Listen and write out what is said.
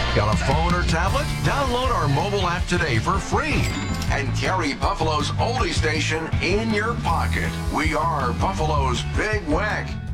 Got a phone or tablet? Download our mobile app today for free and carry Buffalo's oldie station in your pocket. We are Buffalo's Big Weck.